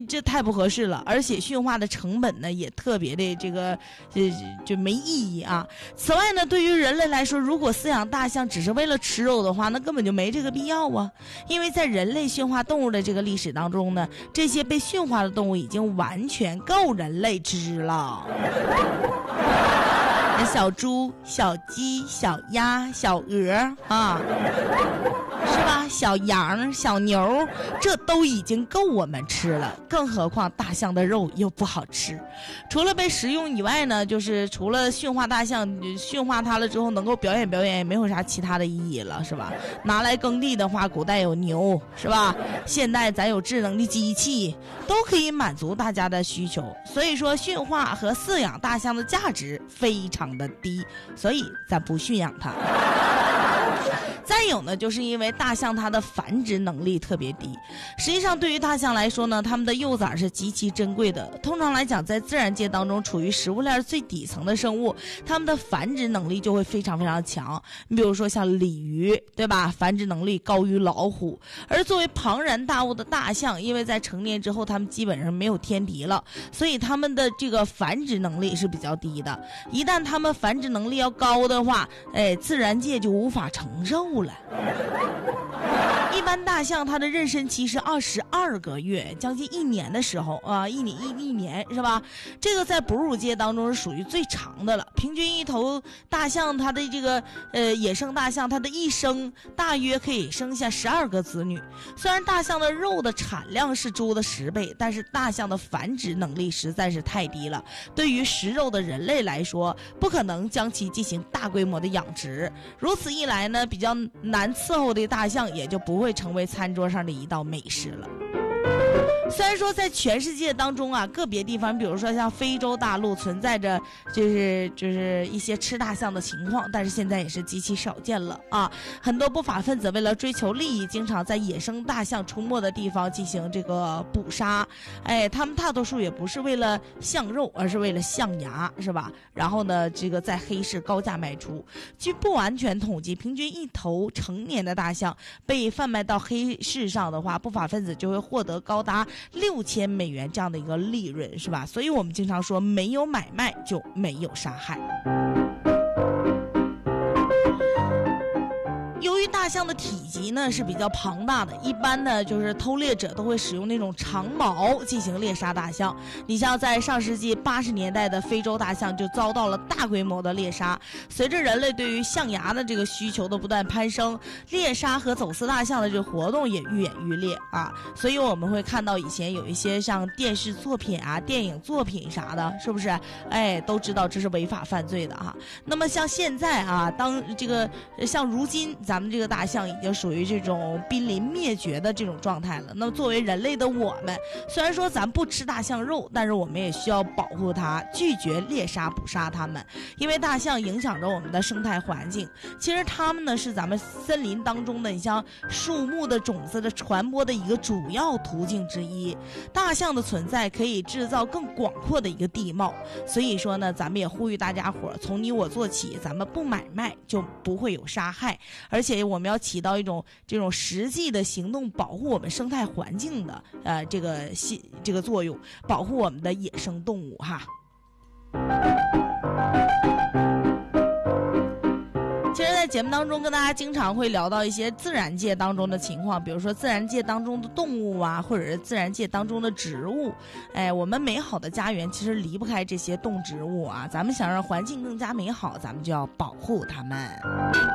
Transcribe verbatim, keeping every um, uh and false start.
这太不合适了，而且驯化的成本呢也特别的这个就就没意义啊。此外呢，对于人类来说，如果饲养大象只是为了吃肉的话，那根本就没这个必要啊。因为在人类驯化动物的这个历史当中呢，这些被驯化的动物已经完全够人类吃了。小猪、小鸡、小鸭、小鹅啊，是吧？小羊、小牛，这都已经够我们吃了，更何况大象的肉又不好吃。除了被食用以外呢，就是除了驯化大象，驯化它了之后能够表演表演，也没有啥其他的意义了，是吧？拿来耕地的话，古代有牛，是吧？现代咱有智能的机器，都可以满足大家的需求。所以说，驯化和饲养大象的价值非常的低，所以咱不驯养它。再有呢，就是因为大象它的繁殖能力特别低。实际上对于大象来说呢，它们的幼崽是极其珍贵的。通常来讲，在自然界当中处于食物链最底层的生物，它们的繁殖能力就会非常非常强。你比如说像鲤鱼，对吧？繁殖能力高于老虎。而作为庞然大物的大象，因为在成年之后它们基本上没有天敌了，所以它们的这个繁殖能力是比较低的。一旦它们繁殖能力要高的话，哎，自然界就无法承受了。一般大象它的妊娠期是二十二个月，将近一年的时候啊，一年一一年是吧？这个在哺乳界当中是属于最长的了。平均一头大象它的这个呃野生大象，它的一生大约可以生下十二个子女。虽然大象的肉的产量是猪的十倍，但是大象的繁殖能力实在是太低了。对于食肉的人类来说，不可能将其进行大规模的养殖。如此一来呢，比较难伺候的大象也就不会成为餐桌上的一道美食了。虽然说在全世界当中啊，个别地方，比如说像非洲大陆存在着就是就是一些吃大象的情况，但是现在也是极其少见了啊。很多不法分子为了追求利益，经常在野生大象出没的地方进行这个捕杀。哎，他们大多数也不是为了象肉，而是为了象牙，是吧？然后呢，这个在黑市高价卖出。据不完全统计，平均一头成年的大象被贩卖到黑市上的话，不法分子就会获得高达六千美元这样的一个利润，是吧？所以我们经常说，没有买卖就没有杀害。由于大象的体积呢是比较庞大的，一般呢就是偷猎者都会使用那种长矛进行猎杀大象。你像在上世纪八十年代的非洲大象就遭到了大规模的猎杀。随着人类对于象牙的这个需求的不断攀升，猎杀和走私大象的这个活动也愈演愈烈啊。所以我们会看到以前有一些像电视作品啊、电影作品啥的，是不是？哎，都知道这是违法犯罪的哈。那么像现在啊，当这个像如今咱们这个大象已经属于这种濒临灭绝的这种状态了。那么作为人类的我们，虽然说咱不吃大象肉，但是我们也需要保护它，拒绝猎杀捕杀它们，因为大象影响着我们的生态环境。其实它们呢是咱们森林当中的你像树木的种子的传播的一个主要途径之一。大象的存在可以制造更广阔的一个地貌，所以说呢，咱们也呼吁大家伙从你我做起，咱们不买卖就不会有杀害，而且我们要起到一种这种实际的行动，保护我们生态环境的呃这个这个作用，保护我们的野生动物哈。其实在节目当中跟大家经常会聊到一些自然界当中的情况，比如说自然界当中的动物啊，或者是自然界当中的植物。哎，我们美好的家园其实离不开这些动植物啊，咱们想让环境更加美好，咱们就要保护它们。